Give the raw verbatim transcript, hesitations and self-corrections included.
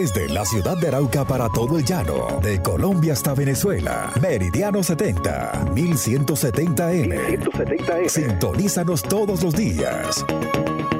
Desde la ciudad de Arauca para todo el llano, de Colombia hasta Venezuela, Meridiano setenta, mil ciento setenta eme. Sintonízanos todos los días.